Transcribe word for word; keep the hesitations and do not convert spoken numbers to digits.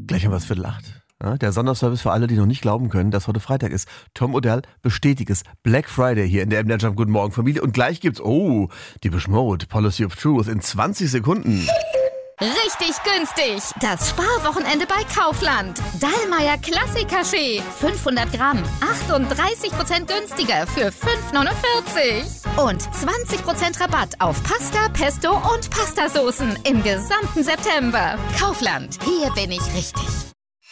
Gleich haben wir es Viertel acht. Ja, der Sonderservice für alle, die noch nicht glauben können, dass heute Freitag ist. Tom Odell bestätigt es. Black Friday hier in der M D R Jump. Guten Morgen, Familie. Und gleich gibt's, oh, die Mode, Policy of Truth in zwanzig Sekunden. Richtig günstig. Das Sparwochenende bei Kaufland. Dallmayr Klassiker-Schee. fünfhundert Gramm. achtunddreißig Prozent günstiger für fünf neunundvierzig. Und zwanzig Prozent Rabatt auf Pasta, Pesto und Pastasoßen im gesamten September. Kaufland. Hier bin ich richtig.